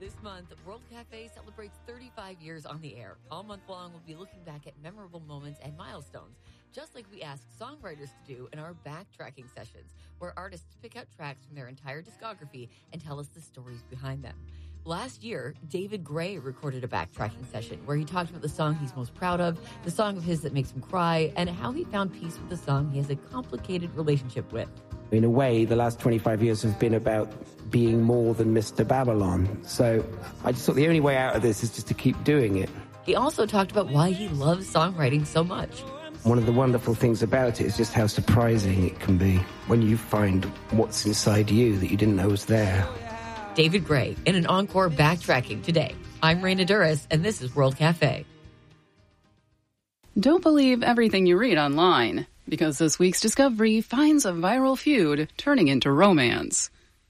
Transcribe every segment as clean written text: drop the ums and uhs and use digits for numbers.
This month, World Cafe celebrates 35 years on the air. All month long, we'll be looking back at memorable moments and milestones, just like we ask songwriters to do in our backtracking sessions, where artists pick out tracks from their entire discography and tell us the stories behind them. Last year, David Gray recorded a backtracking session where he talked about the song he's most proud of, the song of his that makes him cry, and how he found peace with the song he has a complicated relationship with. In a way, the last 25 years have been about being more than Mr. Babylon. So I just thought the only way out of this is just to keep doing it. He also talked about why he loves songwriting so much. One of the wonderful things about it is just how surprising it can be when you find what's inside you that you didn't know was there. David Gray in an encore backtracking today. I'm Raina Duras, and this is World Cafe. Don't believe everything you read online, because this week's discovery finds a viral feud turning into romance.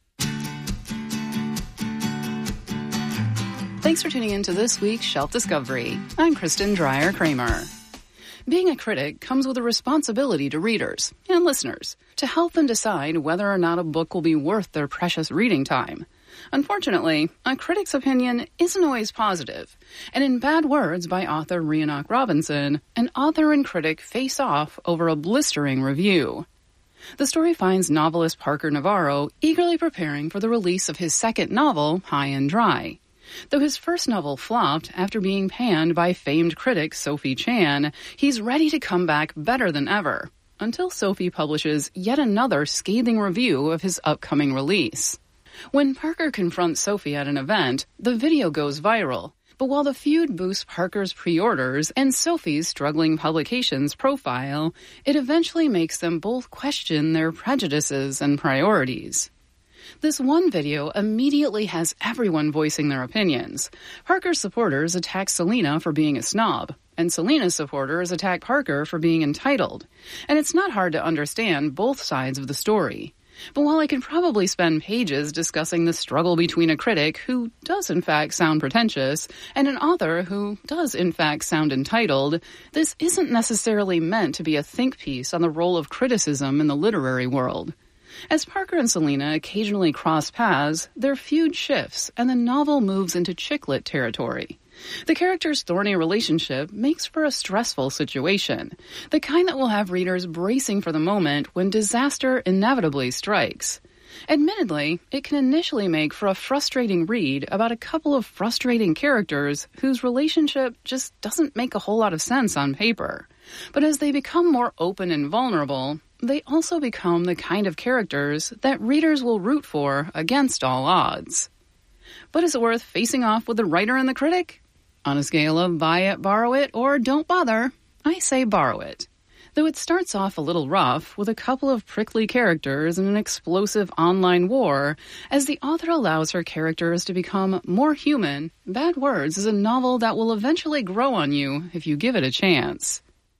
Thanks for tuning in to this week's Shelf Discovery. I'm Kristen Dreyer-Kramer. Being a critic comes with a responsibility to readers and listeners to help them decide whether or not a book will be worth their precious reading time. Unfortunately, a critic's opinion isn't always positive, and in Bad Words by author Rhiannoch Robinson, an author and critic face off over a blistering review. The story finds novelist Parker Navarro eagerly preparing for the release of his second novel, High and Dry. Though his first novel flopped after being panned by famed critic Sophie Chan, he's ready to come back better than ever, until Sophie publishes yet another scathing review of his upcoming release. When Parker confronts Sophie at an event, the video goes viral. But while the feud boosts Parker's pre-orders and Sophie's struggling publications profile, it eventually makes them both question their prejudices and priorities. This one video immediately has everyone voicing their opinions. Parker's supporters attack Selena for being a snob, and Selena's supporters attack Parker for being entitled. And it's not hard to understand both sides of the story. But while I could probably spend pages discussing the struggle between a critic who does in fact sound pretentious and an author who does in fact sound entitled, this isn't necessarily meant to be a think piece on the role of criticism in the literary world. As Parker and Selena occasionally cross paths, their feud shifts and the novel moves into chick-lit territory. The characters' thorny relationship makes for a stressful situation, the kind that will have readers bracing for the moment when disaster inevitably strikes. Admittedly, it can initially make for a frustrating read about a couple of frustrating characters whose relationship just doesn't make a whole lot of sense on paper. But as they become more open and vulnerable, they also become the kind of characters that readers will root for against all odds. But is it worth facing off with the writer and the critic? On a scale of buy it, borrow it, or don't bother, I say borrow it. Though it starts off a little rough with a couple of prickly characters and an explosive online war, as the author allows her characters to become more human, Bad Words is a novel that will eventually grow on you if you give it a chance.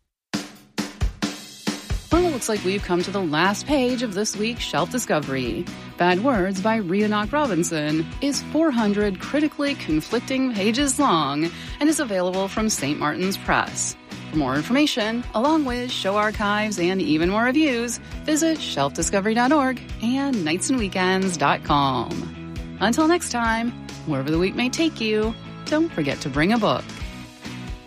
Well, it looks like we've come to the last page of this week's Shelf Discovery. Bad Words by Rhiannoch Robinson is 400 critically conflicting pages long and is available from St. Martin's Press. For more information, along with show archives and even more reviews, visit shelfdiscovery.org and nightsandweekends.com. Until next time, wherever the week may take you, don't forget to bring a book.